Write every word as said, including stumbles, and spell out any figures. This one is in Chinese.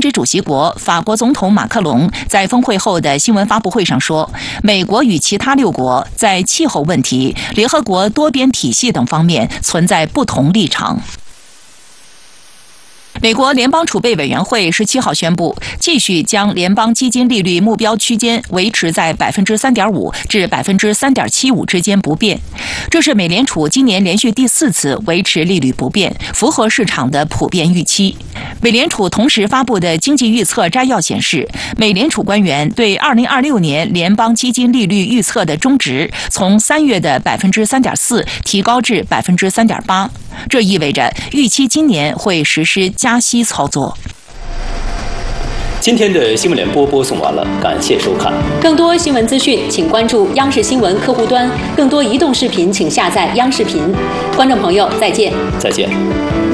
织主席国法国总统马克龙在峰会后的新闻发布会上说，美国与其他六国在气候问题、联合国多边体系等方面存在不同立场。美国联邦储备委员会十七号宣布，继续将联邦基金利率目标区间维持在百分之三点五至百分之三点七五之间不变。这是美联储今年连续第四次维持利率不变，符合市场的普遍预期。美联储同时发布的经济预测摘要显示，美联储官员对二零二六年联邦基金利率预测的中值从三月的百分之三点四提高至百分之三点八。这意味着预期今年会实施加息操作。 今天的新闻联播播送完了，感谢收看。 更多新闻资讯，请关注央视新闻客户端；更多移动视频，请下载央视频。观众朋友，再见。 再见。